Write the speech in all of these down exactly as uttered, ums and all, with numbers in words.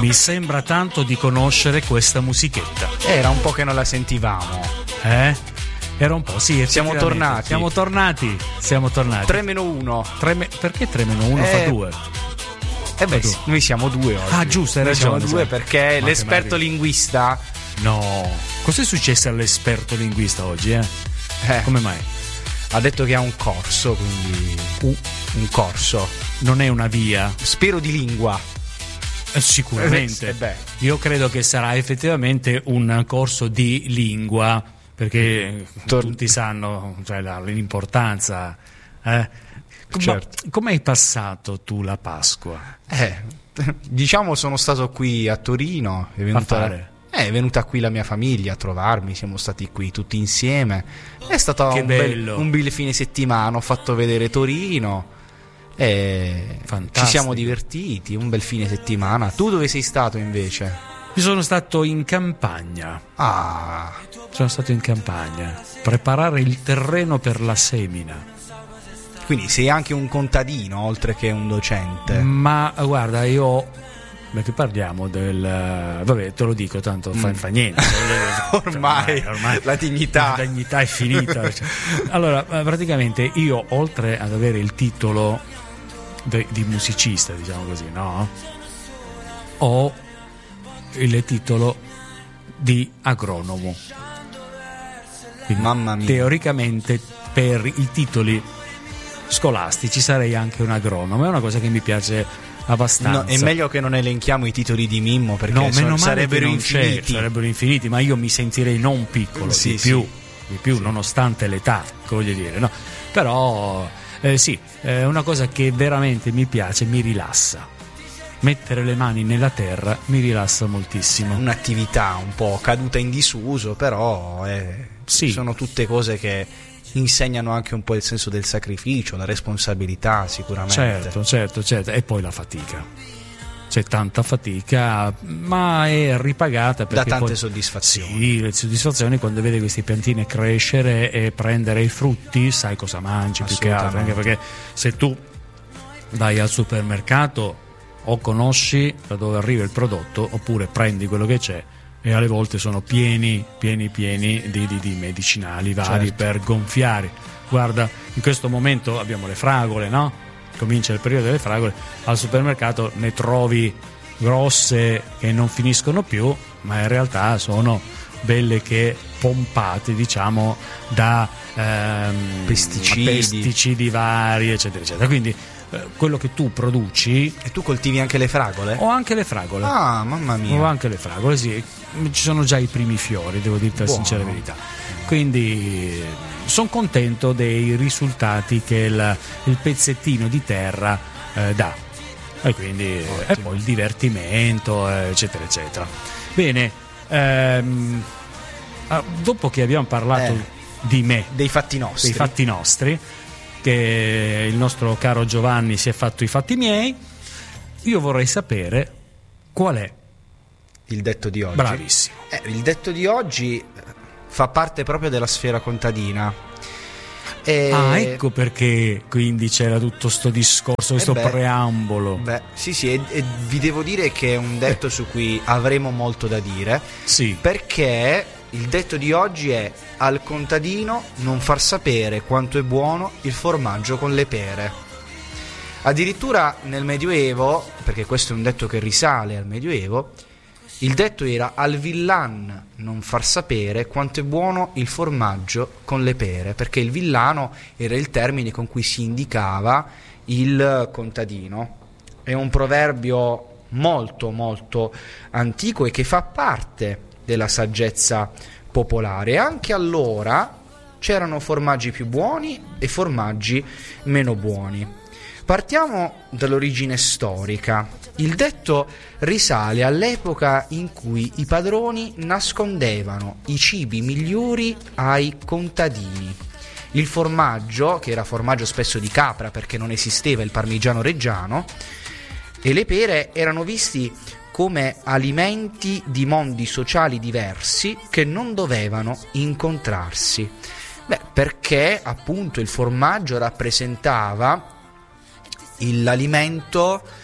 Mi sembra tanto di conoscere questa musichetta. Era un po' che non la sentivamo. Eh? Era un po', sì. Siamo tornati. Siamo tornati. Siamo tornati. tre meno uno. Me- perché tre meno uno eh, fa due? Eh beh, sì, noi siamo due oggi. Ah, giusto, hai noi ragione. Siamo due perché Ma l'esperto linguista. No. Cos'è successo all'esperto linguista oggi, eh? eh? Come mai? Ha detto che ha un corso, quindi. Uh, un corso. Non è una via. Spero di lingua. Eh, sicuramente. Eh beh. Io credo che sarà effettivamente un corso di lingua, perché Tor- tutti sanno, cioè, la, l'importanza. Eh? Certo. Ma come hai passato tu la Pasqua? Eh, diciamo sono stato qui a Torino. È venuta, a fare? Eh, è venuta qui la mia famiglia a trovarmi, siamo stati qui tutti insieme. È stato che un bello. bel, un bel fine settimana, ho fatto vedere Torino. E ci siamo divertiti, un bel fine settimana. Tu dove sei stato invece? Io sono stato in campagna. Ah, sono stato in campagna, preparare il terreno per la semina. Quindi sei anche un contadino oltre che un docente. Ma guarda, io perché parliamo del vabbè, te lo dico, tanto fa, mm. fa niente. ormai, ormai, ormai la dignità la dignità è finita. Cioè. Allora, praticamente io, oltre ad avere il titolo de, di musicista, diciamo così, no? Ho il titolo di agronomo. Quindi, mamma mia. Teoricamente per i titoli scolastici sarei anche un agronomo. È una cosa che mi piace abbastanza. No, è meglio che non elenchiamo i titoli di Mimmo, perché no, so, sarebbero infiniti. sarebbero infiniti, ma io mi sentirei non piccolo, sì, di più, sì. di più sì. nonostante l'età, voglio dire, no? Però eh, sì, è una cosa che veramente mi piace, mi rilassa. Mettere le mani nella terra mi rilassa moltissimo. Un'attività un po' caduta in disuso, però eh, sì. sono tutte cose che insegnano anche un po' il senso del sacrificio, la responsabilità, sicuramente. Certo, certo, certo. E poi la fatica. C'è tanta fatica, ma è ripagata perché da tante poi, soddisfazioni. Sì, le soddisfazioni quando vedi queste piantine crescere e prendere i frutti, sai cosa mangi più che altro, anche perché se tu vai al supermercato o conosci da dove arriva il prodotto oppure prendi quello che c'è, e alle volte sono pieni, pieni, pieni di, di, di medicinali vari, certo, per gonfiare. Guarda, in questo momento abbiamo le fragole, no? Comincia il periodo delle fragole, al supermercato ne trovi grosse che non finiscono più, ma in realtà sono belle che pompate, diciamo, da ehm, pesticidi. pesticidi vari, eccetera, eccetera. Quindi quello che tu produci. E tu coltivi anche le fragole? Ho anche le fragole. Ah, mamma mia. Ho anche le fragole, sì. Ci sono già i primi fiori, devo dirti la sincera verità. Quindi sono contento dei risultati che il, il pezzettino di terra eh, dà. E quindi Ottimo. E poi il divertimento, eccetera, eccetera. Bene, ehm, dopo che abbiamo parlato eh, di me, dei fatti nostri, dei fatti nostri, che il nostro caro Giovanni si è fatto i fatti miei, io vorrei sapere qual è il detto di oggi. Bravissimo. Eh, il detto di oggi fa parte proprio della sfera contadina. E... Ah, ecco perché quindi c'era tutto sto discorso, questo eh beh, preambolo. Beh, sì, sì, e, e vi devo dire che è un detto su cui avremo molto da dire. Sì. Perché il detto di oggi è: al contadino non far sapere quanto è buono il formaggio con le pere. Addirittura nel Medioevo, perché questo è un detto che risale al Medioevo, il detto era: al villan non far sapere quanto è buono il formaggio con le pere, perché il villano era il termine con cui si indicava il contadino. È un proverbio molto molto antico e che fa parte della saggezza popolare. Anche allora c'erano formaggi più buoni e formaggi meno buoni. Partiamo dall'origine storica. Il detto risale all'epoca in cui i padroni nascondevano i cibi migliori ai contadini. Il formaggio, che era formaggio spesso di capra perché non esisteva il parmigiano reggiano, e le pere erano visti come alimenti di mondi sociali diversi che non dovevano incontrarsi. Beh, perché appunto il formaggio rappresentava l'alimento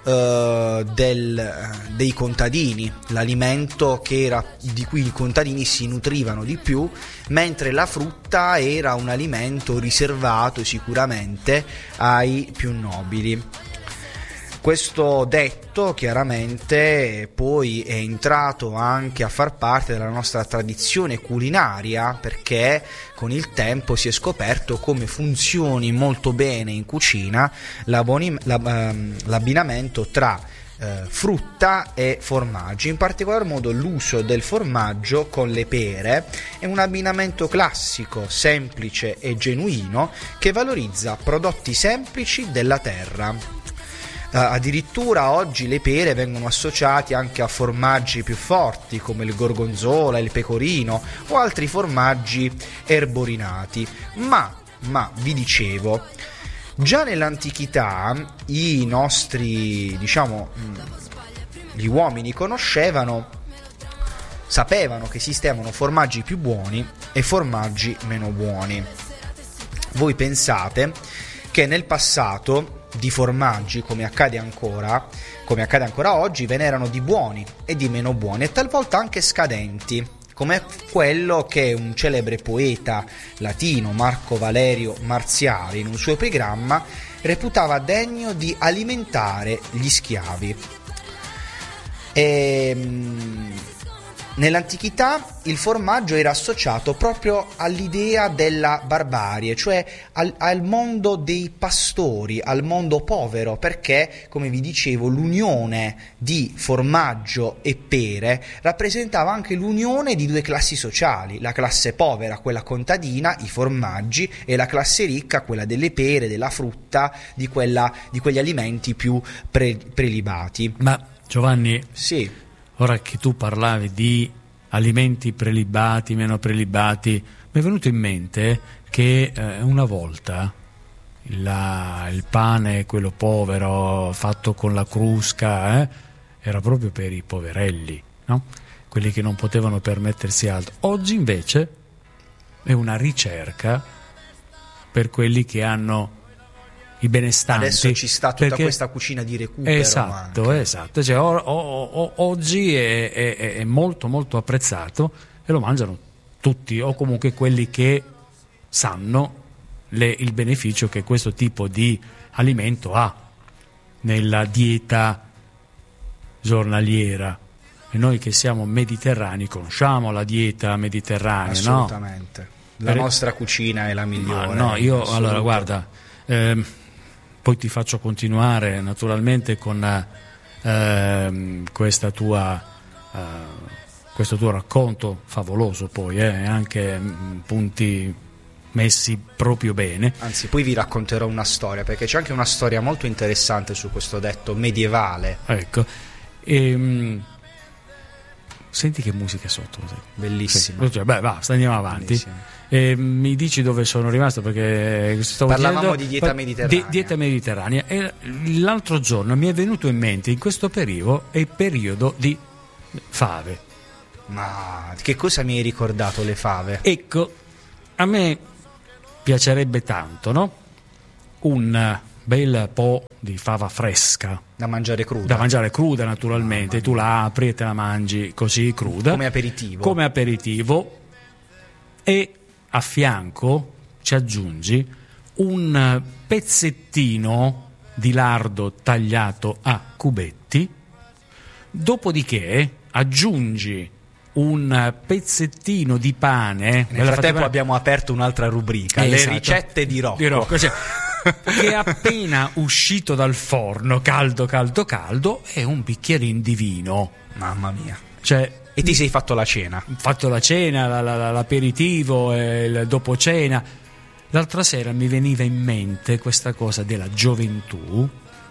eh, del, dei contadini, l'alimento che era, di cui i contadini si nutrivano di più, mentre la frutta era un alimento riservato sicuramente ai più nobili. Questo detto chiaramente poi è entrato anche a far parte della nostra tradizione culinaria, perché con il tempo si è scoperto come funzioni molto bene in cucina l'abbinamento tra eh, frutta e formaggi, in particolar modo l'uso del formaggio con le pere. È un abbinamento classico, semplice e genuino, che valorizza prodotti semplici della terra. Uh, addirittura oggi le pere vengono associate anche a formaggi più forti come il gorgonzola, il pecorino o altri formaggi erborinati. Ma, ma vi dicevo, già nell'antichità i nostri, diciamo, gli uomini conoscevano, sapevano che esistevano formaggi più buoni e formaggi meno buoni. Voi pensate che nel passato di formaggi, come accade ancora, come accade ancora oggi, ve n'erano di buoni e di meno buoni, e talvolta anche scadenti, come quello che un celebre poeta latino, Marco Valerio Marziali, in un suo epigramma reputava degno di alimentare gli schiavi. E nell'antichità il formaggio era associato proprio all'idea della barbarie, cioè al, al mondo dei pastori, al mondo povero, perché, come vi dicevo, l'unione di formaggio e pere rappresentava anche l'unione di due classi sociali: la classe povera, quella contadina, i formaggi, e la classe ricca, quella delle pere, della frutta, di, quella, di quegli alimenti più pre, prelibati. Ma Giovanni, sì. Ora che tu parlavi di alimenti prelibati, meno prelibati, mi è venuto in mente che eh, una volta la, il pane, quello povero, fatto con la crusca, eh, era proprio per i poverelli, no? Quelli che non potevano permettersi altro. Oggi invece è una ricerca per quelli che hanno i benestanti. Adesso ci sta tutta perché... questa cucina di recupero. Esatto, anche. esatto. Cioè, o, o, o, oggi è, è, è molto molto apprezzato e lo mangiano tutti, o comunque quelli che sanno le, il beneficio che questo tipo di alimento ha nella dieta giornaliera. E noi che siamo mediterranei conosciamo la dieta mediterranea, assolutamente. No? La per... nostra cucina è la migliore. Ma no, io allora guarda, ehm, poi ti faccio continuare naturalmente con eh, questa tua eh, questo tuo racconto favoloso, poi eh, anche mh, punti messi proprio bene. Anzi, poi vi racconterò una storia, perché c'è anche una storia molto interessante su questo detto medievale. Ecco, e, mh, senti che musica sotto, bellissima. Sì. Beh, basta, andiamo avanti. E mi dici dove sono rimasto, perché stavo parlavamo dicendo, di dieta mediterranea. Di, dieta mediterranea. E l'altro giorno mi è venuto in mente, in questo periodo è il periodo di fave. Ma che cosa mi hai ricordato le fave? Ecco, a me piacerebbe tanto, no? Un bel po' di fava fresca da mangiare cruda. Da mangiare cruda, naturalmente. Ah, tu la apri e te la mangi così cruda. Come aperitivo. Come aperitivo. E a fianco ci aggiungi un pezzettino di lardo tagliato a cubetti, dopodiché aggiungi un pezzettino di pane. Nel frattempo abbiamo aperto un'altra rubrica, esatto. Le ricette di Rocco, di Rocco cioè, che è appena uscito dal forno, caldo caldo caldo, e un bicchierino di vino. Mamma mia. Cioè, e ti sei fatto la cena? Fatto la cena, la, la, l'aperitivo, eh, il dopo cena. L'altra sera mi veniva in mente questa cosa della gioventù,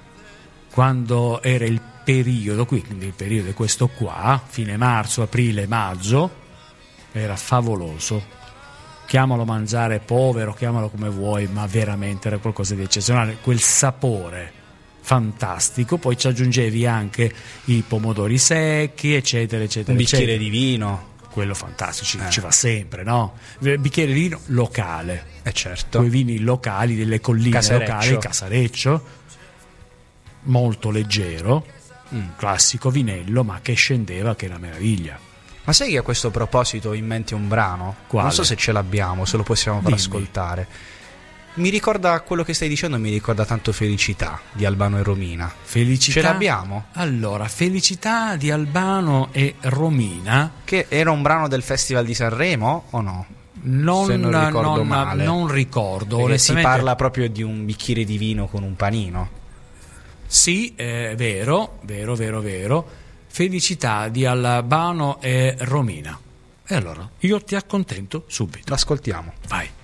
quando era il periodo, quindi il periodo è questo qua, fine marzo, aprile, maggio, era favoloso. Chiamalo mangiare povero, chiamalo come vuoi, ma veramente era qualcosa di eccezionale. Quel sapore fantastico, poi ci aggiungevi anche i pomodori secchi, eccetera, eccetera. Un bicchiere eccetera. di vino. Quello fantastico, eh. ci va sempre, no? Bicchiere di vino locale. Eh certo. Quei vini locali, delle colline Casareccio. locali, Casareccio. molto leggero, un classico vinello, ma che scendeva che era meraviglia. Ma sai che a questo proposito ho in mente un brano? Quale? Non so se ce l'abbiamo, se lo possiamo far Dimmi. ascoltare. Mi ricorda quello che stai dicendo, mi ricorda tanto Felicità di Albano e Romina. Felicità. Ce l'abbiamo? Allora, Felicità di Albano e Romina. Che era un brano del Festival di Sanremo o no? Non, se non ricordo non, male. non ricordo. Perché si onestamente. parla proprio di un bicchiere di vino con un panino. Sì, è vero, vero, vero, vero. Felicità di Albano e Romina. E allora, io ti accontento subito. L'ascoltiamo. Vai.